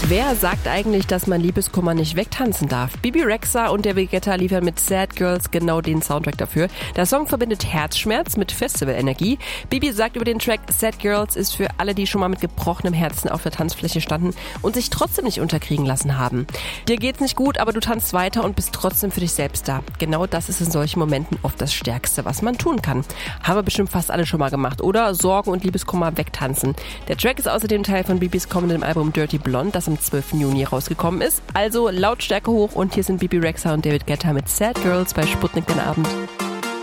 Wer sagt eigentlich, dass man Liebeskummer nicht wegtanzen darf? Bebe Rexha und David Guetta liefern mit Sad Girls genau den Soundtrack dafür. Der Song verbindet Herzschmerz mit Festival-Energie. Bebe sagt über den Track, Sad Girls ist für alle, die schon mal mit gebrochenem Herzen auf der Tanzfläche standen und sich trotzdem nicht unterkriegen lassen haben. Dir geht's nicht gut, aber du tanzt weiter und bist trotzdem für dich selbst da. Genau das ist in solchen Momenten oft das Stärkste, was man tun kann. Haben wir bestimmt fast alle schon mal gemacht, oder? Sorgen und Liebeskummer wegtanzen. Der Track ist außerdem Teil von Bibis kommendem Album Dirty Blonde, das am 12. Juni rausgekommen ist. Also Lautstärke hoch und hier sind Bebe Rexha und David Guetta mit Sad Girls bei Sputnik den Abend.